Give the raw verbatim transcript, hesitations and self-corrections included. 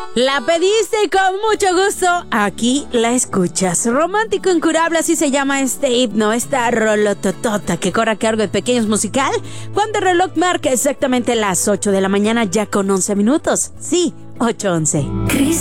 La pediste y con mucho gusto aquí la escuchas. Romántico Incurable, así se llama este himno, esta rolototota que corre a cargo de Pequeños Musical, cuando el reloj marca exactamente las ocho de la mañana ya con once minutos. Sí, ocho once.